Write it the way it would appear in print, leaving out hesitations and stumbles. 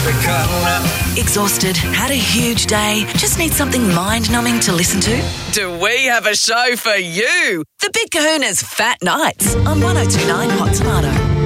Big Kahuna. Exhausted? Had a huge day? Just need something mind-numbing to listen to? Do we have a show for you? The Big Kahuna's Fat Nights on 102.9 Hot Tomato.